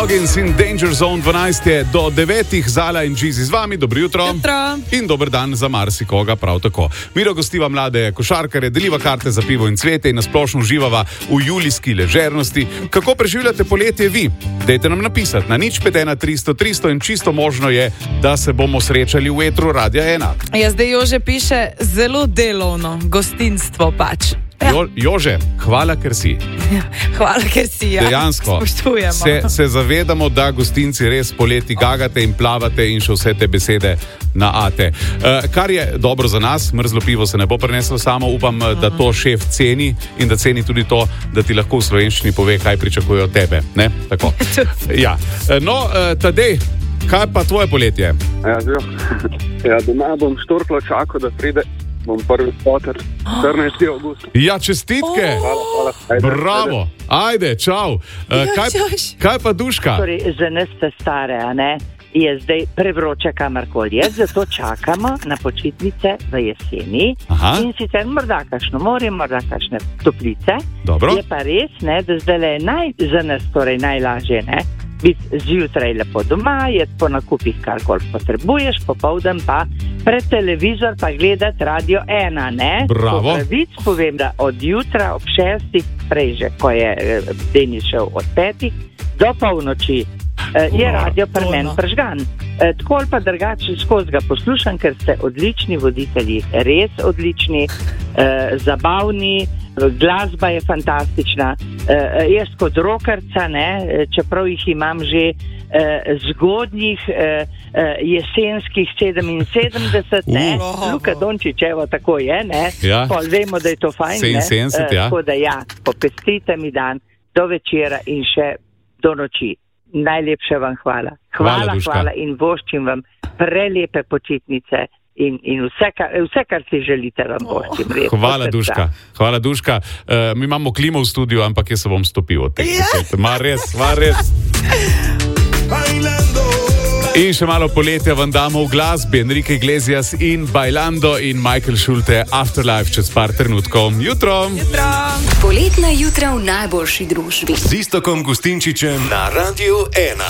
Loggins in Danger Zone 12 je do 9. Zala in Jeezy z vami. Dobro jutro. In dober dan za marsikoga prav tako. Miro gostiva mlade košarkare, deliva karte za pivo in cvete in nasplošno uživava v julijski ležernosti. Kako preživljate poletje vi? Dajte nam napisati na 051 300 300 in čisto možno je, da se bomo srečali v etru Radia 1. Ja, zdaj Jože piše zelo delovno, gostinstvo pač. Jože, hvala, ker si. Hvala, ker si, ja. Dejansko. Spoštujemo. Se zavedamo, da gostinci res poleti gagate in plavate in še vse te besede na ate. Kar je dobro za nas, mrzlo pivo se ne bo preneslo samo, upam, da to šef ceni in da ceni tudi to, da ti lahko v slovenščini pove, kaj pričakuje od tebe. Ne? Tako. Ja. No, Tadej, kaj pa tvoje poletje? Ja, doma bom štorklo čakal, da pride. Bom prvi spoter, 14. august. Ja, čestitke! Hvala. Bravo! Ajde, čau! Kaj pa Duška? Torej, za nas ste stare, a ne? Je zdaj prevroče kamarkoli. Zato čakamo na počitnice v jeseni. Aha. In sicer morda kakšno morje, morda kakšne toplice. Dobro. Je pa res, ne, da zdaj je za nas torej najlažje, ne? Biti zjutraj lepo doma, je po nakupih karkoli potrebuješ, popoldan pa pred televizor pa gledati Radio 1, ne? Bravo. Pravic povem, da od jutra ob 6, prej že, ko je Denis šel od 5 do polnoči, je radio pri meni pržgan. Tako ali pa drugače skozi ga poslušam, ker ste odlični voditelji, res odlični, zabavni, glasba je fantastična. Jaz kot rokerca, ne, čeprav jih imam že zgodnjih jesenskih 77, ne, Luka Dončićeva tako je, ne, ja. Pol vemo, da je to fajn, 77, ne, ja. Tako da ja, popestrite mi dan do večera in še do noči. Najlepše vam hvala. Hvala in voščim vam prelepe počitnice in vse, kar si želite, vam voščim. Hvala, Duška. Hvala, Duška. Mi imamo klimo v studiu, ampak jaz se bom stopil od tega. Ma res. In še malo poletja vam damo v glasbi. Enrique Iglesias in Bailando in Michael Schulte Afterlife čez par trenutkov. Jutro! Poletna jutra v najboljši družbi. Z Iztokom Gustinčičem na Radiu 1.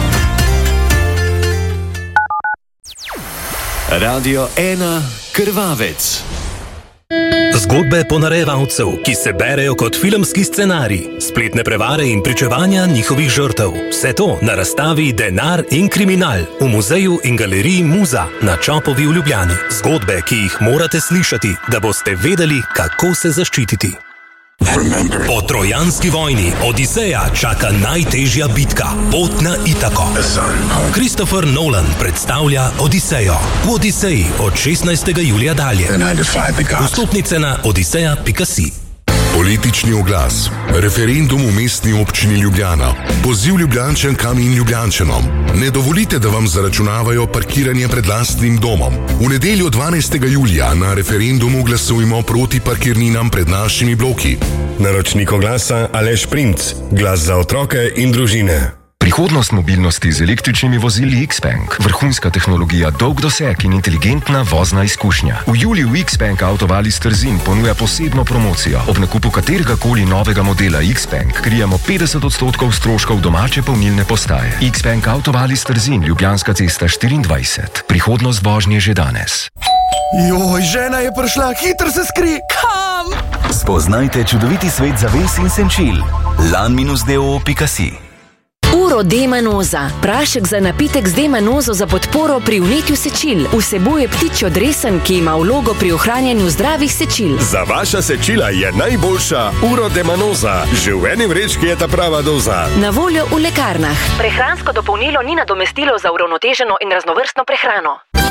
Radio 1 Krvavec. Zgodbe ponarejevalcev, ki se berejo kot filmski scenarij, spletne prevare in pričevanja njihovih žrtev. Vse to na razstavi Denar in kriminal v muzeju in galeriji Muza na Čopovi v Ljubljani. Zgodbe, ki jih morate slišati, da boste vedeli, kako se zaščititi. Po trojanski vojni Odiseja čaka najtežja bitka, pot na Itako. Christopher Nolan predstavlja Odisejo v Odiseji od 16. julija dalje. Vstopnice na odiseja.si. Politični oglas. Referendum v mestni občini Ljubljana. Poziv Ljubljančankam in Ljubljančanom. Ne dovolite, da vam zaračunavajo parkiranje pred lastnim domom. V nedeljo 12. julija na referendumu glasujmo proti parkirninam pred našimi bloki. Naročnik oglasa Aleš Primc. Glas za otroke in družine. Prihodnost mobilnosti z električnimi vozili X-Bank. Vrhunska tehnologija, dolg doseg in inteligentna vozna izkušnja. V juliju X-Bank Autovalis Trzin ponuja posebno promocijo. Ob nakupu kateregakoli novega modela X-Bank krijemo 50% stroškov domače polnilne postaje. X-Bank Autovalis Trzin, Ljubljanska cesta 24. Prihodnost vožnje že danes. Joj, žena je prišla, hitro se skri! Kam? Spoznajte čudoviti svet zaves in senčil. lan-do.si. Uro D-manoza. Prašek za napitek z D-manozo za podporo pri vnetju sečil. Vsebuje ptičjo dresen, ki ima vlogo pri ohranjanju zdravih sečil. Za vaša sečila je najboljša Uro D-manoza. Že v eni vrečki je ta prava doza. Na voljo v lekarnah. Prehransko dopolnilo ni nadomestilo za uravnoteženo in raznovrstno prehrano.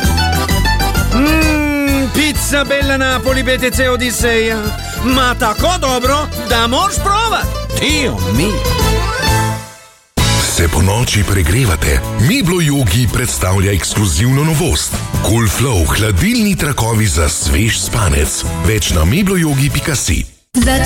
Pizza Bella Napoli BTC Odiseja. Ma tako dobro, da moraš provat. Dio mio. Se po noči pregrevate? Meblo Yogi predstavlja ekskluzivno novost. Cool Flow, hladilni trakovi za svež spanec. Več na mebloyogi.si.